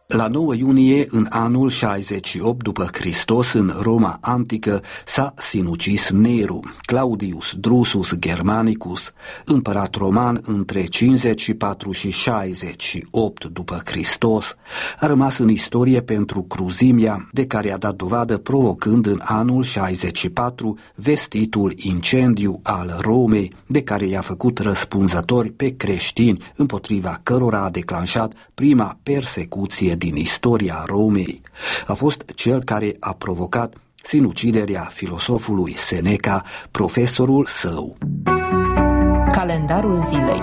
La 9 iunie, în anul 68 după Hristos, în Roma antică, s-a sinucis Nero, Claudius Drusus Germanicus, împărat roman între 54 și 68 după Hristos. A rămas în istorie pentru cruzimea de care a dat dovadă provocând în anul 64 vestitul incendiu al Romei, de care i-a făcut răspunzători pe creștini, împotriva cărora a declanșat prima persecuție din istoria Romei. A fost cel care a provocat sinuciderea filosofului Seneca, profesorul său. Calendarul zilei.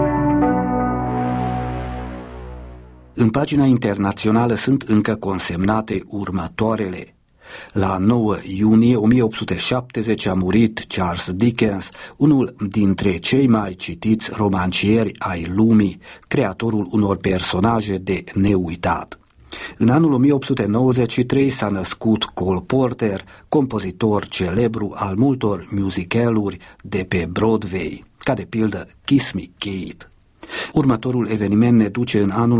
În pagina internațională sunt încă consemnate următoarele. La 9 iunie 1870 a murit Charles Dickens, unul dintre cei mai citiți romancieri ai lumii, creatorul unor personaje de neuitat. În anul 1893 s-a născut Cole Porter, compozitor celebru al multor musicaluri de pe Broadway, ca de pildă Kiss Me Kate. Următorul eveniment ne duce în anul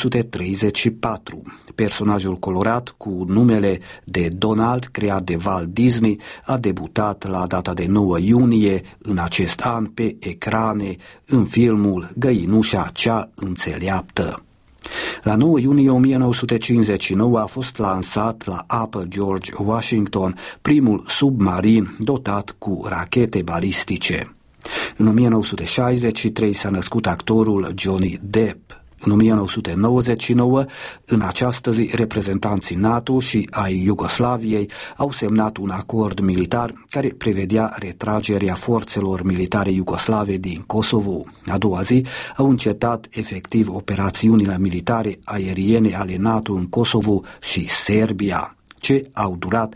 1934. Personajul colorat cu numele de Donald, creat de Walt Disney, a debutat la data de 9 iunie în acest an pe ecrane în filmul Găinușa cea înțeleaptă. La 9 iunie 1959 a fost lansat la apă George Washington, primul submarin dotat cu rachete balistice. În 1963 s-a născut actorul Johnny Depp. În 1999, în această zi, reprezentanții NATO și ai Iugoslaviei au semnat un acord militar care prevedea retragerea forțelor militare iugoslave din Kosovo. A doua zi au încetat efectiv operațiunile militare aeriene ale NATO în Kosovo și Serbia, ce au durat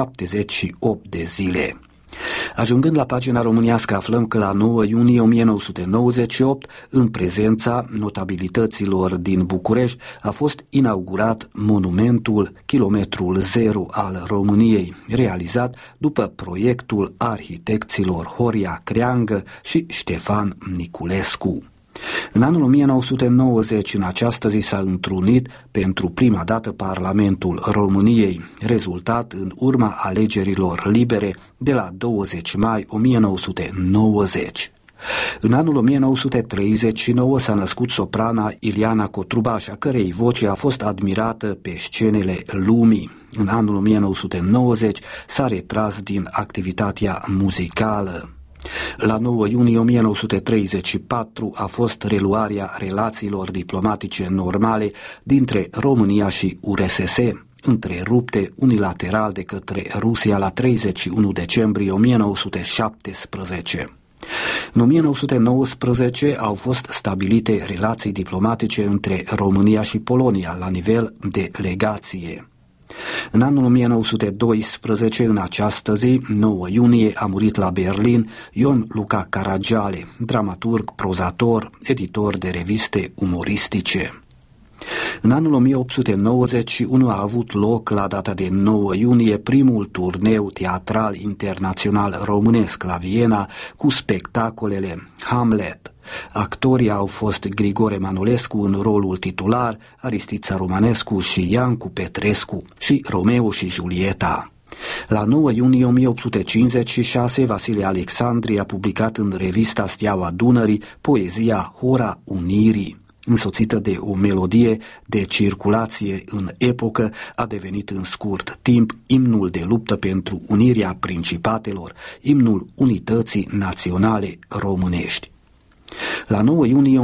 78 de zile. Ajungând la pagina românească, aflăm că la 9 iunie 1998, în prezența notabilităților din București, a fost inaugurat monumentul Kilometrul Zero al României, realizat după proiectul arhitecților Horia Creangă și Ștefan Niculescu. În anul 1990, în această zi, s-a întrunit pentru prima dată Parlamentul României, rezultat în urma alegerilor libere de la 20 mai 1990. În anul 1939 s-a născut soprana Iliana Cotrubaș, a cărei voce a fost admirată pe scenele lumii. În anul 1990 s-a retras din activitatea muzicală. La 9 iunie 1934 a fost reluarea relațiilor diplomatice normale dintre România și URSS, întrerupte unilateral de către Rusia la 31 decembrie 1917. În 1919 au fost stabilite relații diplomatice între România și Polonia la nivel de legație. În anul 1912, în această zi, 9 iunie, a murit la Berlin Ion Luca Caragiale, dramaturg, prozator, editor de reviste umoristice. În anul 1891 a avut loc, la data de 9 iunie, primul turneu teatral internațional românesc la Viena cu spectacolele Hamlet. Actorii au fost Grigore Manolescu în rolul titular, Aristița Romanescu și Iancu Petrescu și Romeo și Julieta. La 9 iunie 1856, Vasile Alexandri a publicat în revista Steaua Dunării poezia Hora Unirii. Însoțită de o melodie de circulație în epocă, a devenit în scurt timp imnul de luptă pentru unirea principatelor, imnul unității naționale românești. La 9 iunie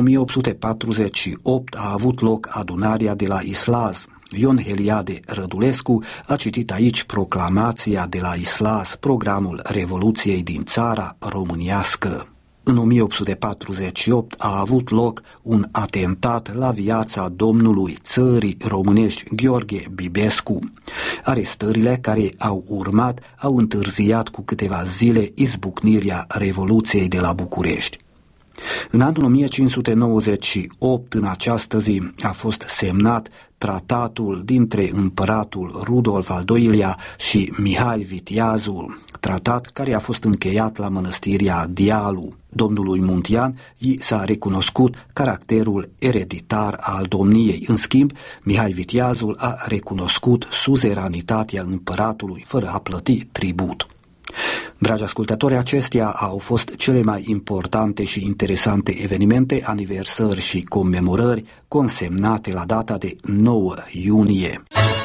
1848 a avut loc adunarea de la Islaz. Ion Heliade Rădulescu a citit aici proclamația de la Islaz, programul Revoluției din țara românească. În 1848 a avut loc un atentat la viața domnului țării românești Gheorghe Bibescu. Arestările care au urmat au întârziat cu câteva zile izbucnirea Revoluției de la București. În anul 1598, în această zi, a fost semnat tratatul dintre împăratul Rudolf al II-lea și Mihai Viteazul, tratat care a fost încheiat la mănăstirea Dealu. Domnului Muntean i s-a recunoscut caracterul ereditar al domniei. În schimb, Mihai Viteazul a recunoscut suzeranitatea împăratului fără a plăti tribut. Dragi ascultători, acestea au fost cele mai importante și interesante evenimente, aniversări și comemorări consemnate la data de 9 iunie.